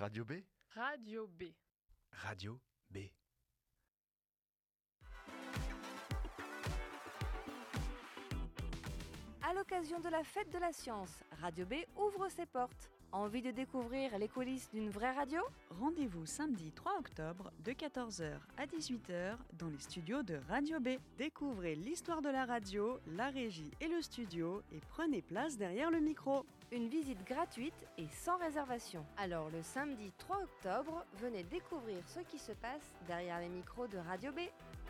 Radio B. Radio B. Radio B. À l'occasion de la fête de la science, Radio B ouvre ses portes. Envie de découvrir les coulisses d'une vraie radio ? Rendez-vous samedi 3 octobre de 14h à 18h dans les studios de Radio B. Découvrez l'histoire de la radio, la régie et le studio et prenez place derrière le micro. Une visite gratuite et sans réservation. Alors le samedi 3 octobre, venez découvrir ce qui se passe derrière les micros de Radio B.